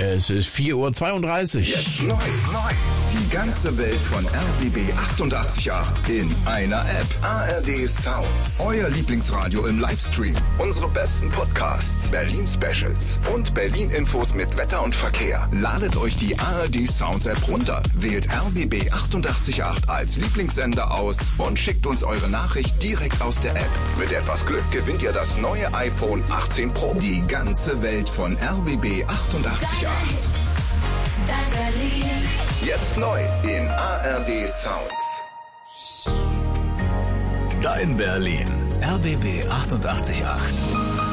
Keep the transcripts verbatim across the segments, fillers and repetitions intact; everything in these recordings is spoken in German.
Es ist vier Uhr zweiunddreißig. Jetzt neu, neu. Die ganze Welt von R B B achtundachtzig Komma acht in einer App. A R D Sounds. Euer Lieblingsradio im Livestream. Unsere besten Podcasts, Berlin Specials und Berlin Infos mit Wetter und Verkehr. Ladet euch die A R D Sounds App runter, wählt R B B achtundachtzig Komma acht als Lieblingssender aus und schickt uns eure Nachricht direkt aus der App. Mit etwas Glück gewinnt ihr das neue iPhone achtzehn Pro. Die ganze Welt von R B B achtundachtzig Komma acht. Jetzt neu in A R D Sounds. Dein Berlin. R B B achtundachtzig Komma acht.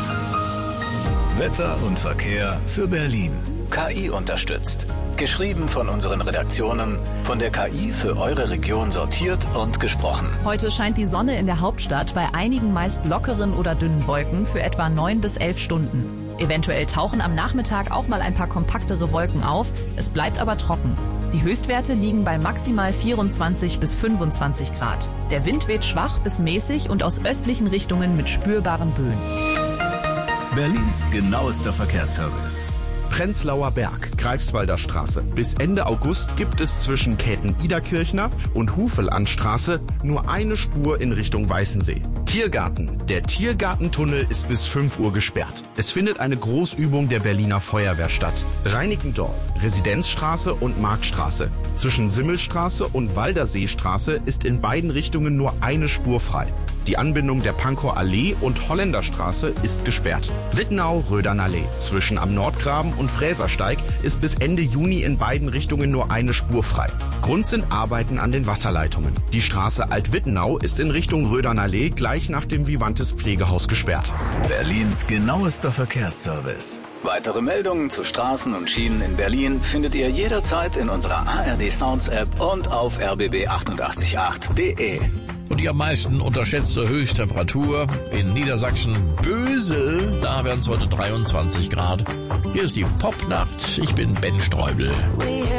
Wetter und Verkehr für Berlin. K I unterstützt. Geschrieben von unseren Redaktionen, von der K I für eure Region sortiert und gesprochen. Heute scheint die Sonne in der Hauptstadt bei einigen meist lockeren oder dünnen Wolken für etwa neun bis elf Stunden. Eventuell tauchen am Nachmittag auch mal ein paar kompaktere Wolken auf, es bleibt aber trocken. Die Höchstwerte liegen bei maximal vierundzwanzig bis fünfundzwanzig Grad. Der Wind weht schwach bis mäßig und aus östlichen Richtungen mit spürbaren Böen. Berlins genauester Verkehrsservice. Prenzlauer Berg, Greifswalder Straße. Bis Ende August gibt es zwischen Käthen-Iderkirchner und Hufelandstraße nur eine Spur in Richtung Weißensee. Tiergarten. Der Tiergartentunnel ist bis fünf Uhr gesperrt. Es findet eine Großübung der Berliner Feuerwehr statt. Reinickendorf, Residenzstraße und Marktstraße. Zwischen Simmelstraße und Walderseestraße ist in beiden Richtungen nur eine Spur frei. Die Anbindung der Pankower Allee und Holländerstraße ist gesperrt. Wittenau-Rödernallee. Zwischen am Nordgraben und Fräsersteig ist bis Ende Juni in beiden Richtungen nur eine Spur frei. Grund sind Arbeiten an den Wasserleitungen. Die Straße Alt-Wittenau ist in Richtung Rödernallee gleich nach dem Vivantes Pflegehaus gesperrt. Berlins genauester Verkehrsservice. Weitere Meldungen zu Straßen und Schienen in Berlin findet ihr jederzeit in unserer A R D Sounds App und auf r b b achtundachtzig Komma acht punkt de. Und die am meisten unterschätzte Höchsttemperatur in Niedersachsen Bösel. Da werden es heute dreiundzwanzig Grad. Hier ist die Popnacht. Ich bin Ben Streubel.